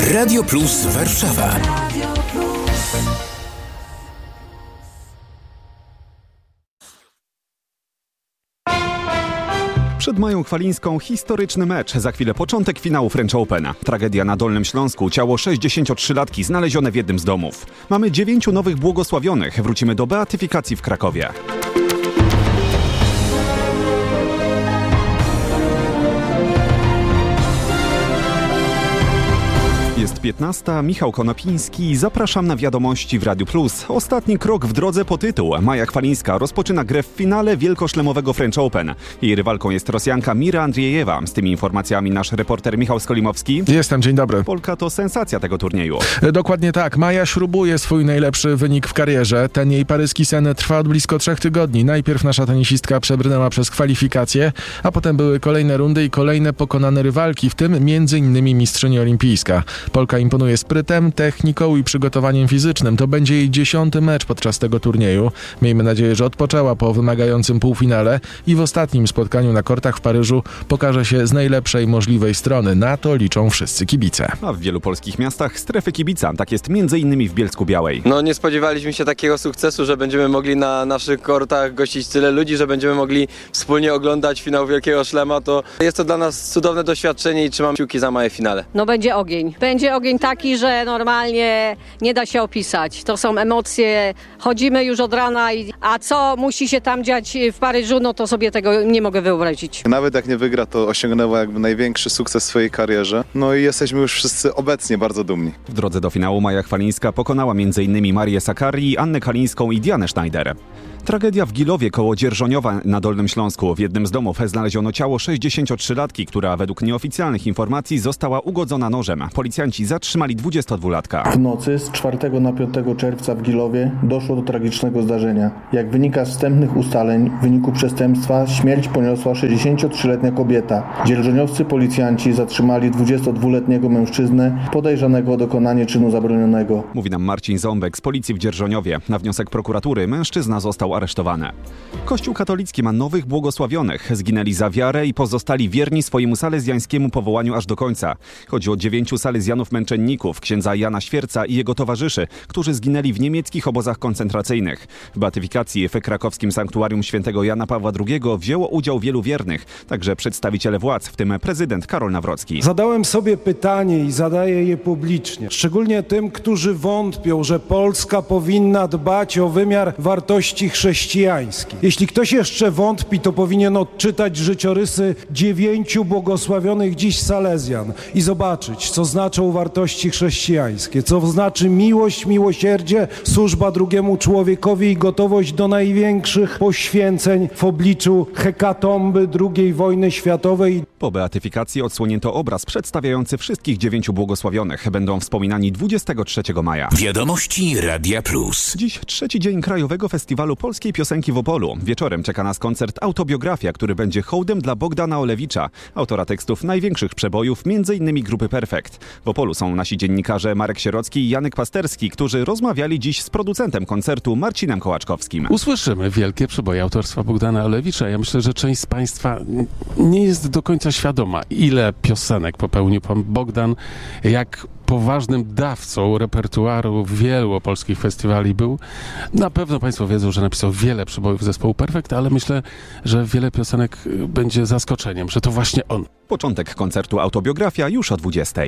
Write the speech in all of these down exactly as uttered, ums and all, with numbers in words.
Radio Plus Warszawa. Przed Mają Chwalińską historyczny mecz. Za chwilę początek finału French Open. Tragedia na Dolnym Śląsku. Ciało sześćdziesięciotrzylatki znalezione w jednym z domów. Mamy dziewięciu nowych błogosławionych. Wrócimy do beatyfikacji w Krakowie. Jest piętnasta, Michał Konopiński. Zapraszam na wiadomości w Radiu Plus. Ostatni krok w drodze po tytuł. Maja Chwalińska rozpoczyna grę w finale wielkoszlemowego French Open. Jej rywalką jest Rosjanka Mira Andriejewa. Z tymi informacjami nasz reporter Michał Skolimowski. Jestem, dzień dobry. Polka to sensacja tego turnieju. Dokładnie tak. Maja śrubuje swój najlepszy wynik w karierze. Ten jej paryski sen trwa od blisko trzech tygodni. Najpierw nasza tenisistka przebrnęła przez kwalifikacje, a potem były kolejne rundy i kolejne pokonane rywalki, w tym między innymi mistrzyni olimpijska. Polka imponuje sprytem, techniką i przygotowaniem fizycznym. To będzie jej dziesiąty mecz podczas tego turnieju. Miejmy nadzieję, że odpoczęła po wymagającym półfinale i w ostatnim spotkaniu na kortach w Paryżu pokaże się z najlepszej możliwej strony. Na to liczą wszyscy kibice. A w wielu polskich miastach strefy kibica. Tak jest między innymi w Bielsku-Białej. No nie spodziewaliśmy się takiego sukcesu, że będziemy mogli na naszych kortach gościć tyle ludzi, że będziemy mogli wspólnie oglądać finał Wielkiego Szlema. To jest to dla nas cudowne doświadczenie i trzymam kciuki za Maję w finale. No będzie ogień. Będzie ogień taki, że normalnie nie da się opisać. To są emocje. Chodzimy już od rana, i, a co musi się tam dziać w Paryżu, no to sobie tego nie mogę wyobrazić. Nawet jak nie wygra, to osiągnęła jakby największy sukces w swojej karierze. No i jesteśmy już wszyscy obecnie bardzo dumni. W drodze do finału Maja Chwalińska pokonała m.in. Marię Sakkari, Annę Kalińską i Dianę Schneider. Tragedia w Gilowie koło Dzierżoniowa na Dolnym Śląsku. W jednym z domów znaleziono ciało sześćdziesięciotrzylatki, która według nieoficjalnych informacji została ugodzona nożem. Policjanci zatrzymali dwudziestodwulatka. W nocy z czwartego na piątego czerwca w Gilowie doszło do tragicznego zdarzenia. Jak wynika z wstępnych ustaleń, w wyniku przestępstwa śmierć poniosła sześćdziesięciotrzyletnia kobieta. Dzierżoniowscy policjanci zatrzymali dwudziestodwuletniego mężczyznę podejrzanego o dokonanie czynu zabronionego. Mówi nam Marcin Ząbek z policji w Dzierżoniowie. Na wniosek prokuratury mężczyzna został aresztowane. Kościół katolicki ma nowych błogosławionych. Zginęli za wiarę i pozostali wierni swojemu salezjańskiemu powołaniu aż do końca. Chodzi o dziewięciu salezjanów męczenników, księdza Jana Świerca i jego towarzyszy, którzy zginęli w niemieckich obozach koncentracyjnych. W beatyfikacji w krakowskim sanktuarium świętego Jana Pawła drugiego wzięło udział wielu wiernych, także przedstawiciele władz, w tym prezydent Karol Nawrocki. Zadałem sobie pytanie i zadaję je publicznie, szczególnie tym, którzy wątpią, że Polska powinna dbać o wymiar wartości chrześcijańskich. Jeśli ktoś jeszcze wątpi, to powinien odczytać życiorysy dziewięciu błogosławionych dziś salezjan i zobaczyć, co znaczą wartości chrześcijańskie, co znaczy miłość, miłosierdzie, służba drugiemu człowiekowi i gotowość do największych poświęceń w obliczu hekatomby drugiej wojny światowej. Po beatyfikacji odsłonięto obraz przedstawiający wszystkich dziewięciu błogosławionych. Będą wspominani dwudziestego trzeciego maja. Wiadomości Radia Plus. Dziś trzeci dzień Krajowego Festiwalu Polskiej Piosenki w Opolu. Wieczorem czeka nas koncert Autobiografia, który będzie hołdem dla Bogdana Olewicza, autora tekstów największych przebojów, m.in. grupy Perfekt. W Opolu są nasi dziennikarze Marek Sierocki i Janek Pasterski, którzy rozmawiali dziś z producentem koncertu Marcinem Kołaczkowskim. Usłyszymy wielkie przeboje autorstwa Bogdana Olewicza. Ja myślę, że część z Państwa nie jest do końca świadoma, ile piosenek popełnił pan Bogdan, jak poważnym dawcą repertuaru wielu polskich festiwali był. Na pewno Państwo wiedzą, że napisał wiele przebojów zespołu Perfekt, ale myślę, że wiele piosenek będzie zaskoczeniem, że to właśnie on. Początek koncertu Autobiografia już o dwudziestej.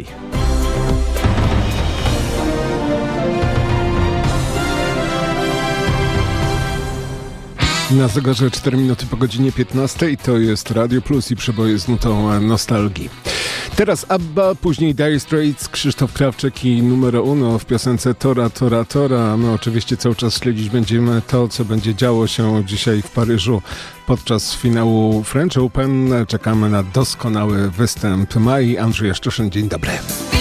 Na zegarze cztery minuty po godzinie piętnastej. To jest Radio Plus i przeboje z nutą nostalgii. Teraz Abba, później Dire Straits, Krzysztof Krawczyk i Numero Uno w piosence Tora, Tora, Tora. My oczywiście cały czas śledzić będziemy to, co będzie działo się dzisiaj w Paryżu podczas finału French Open. Czekamy na doskonały występ Mai. Andrzej Jaszczuszyn, dzień dobry.